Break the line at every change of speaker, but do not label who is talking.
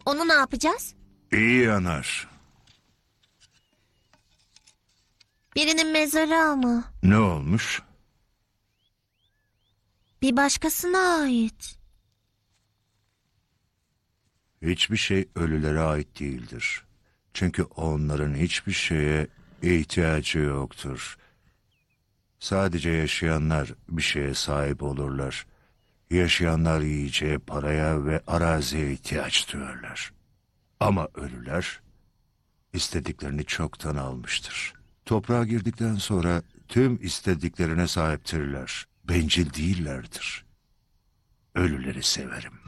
Onu ne yapacağız?
İyi yanar.
Birinin mezarı ama.
Ne olmuş?
Bir başkasına ait.
Hiçbir şey ölülere ait değildir. Çünkü onların hiçbir şeye ihtiyacı yoktur. Sadece yaşayanlar bir şeye sahip olurlar. Yaşayanlar yiyeceğe, paraya ve araziye ihtiyaç duyarlar. Ama ölüler istediklerini çoktan almıştır. Toprağa girdikten sonra tüm istediklerine sahiptirler. Bencil değillerdir. Ölüleri severim.